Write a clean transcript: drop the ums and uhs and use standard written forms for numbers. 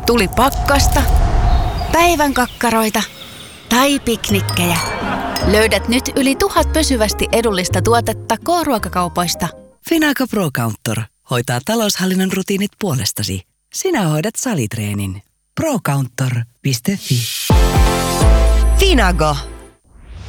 Tuli pakkasta, päivän kakkaroita tai piknikkejä. Löydät nyt yli 1000 pysyvästi edullista tuotetta K-ruokakaupoista. Finago Pro Counter hoitaa taloushallinnon rutiinit puolestasi. Sinä hoidat salitreenin. Procounter.fi. Finago.